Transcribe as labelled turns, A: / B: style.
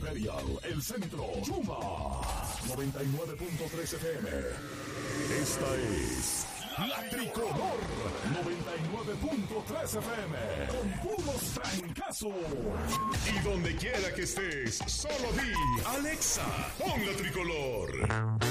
A: Imperial, El Centro, Chuma, 99.3 FM. Esta es La Tricolor, 99.3 FM, con puros trancazos. Y donde quiera que estés, solo di, Alexa, pon La Tricolor.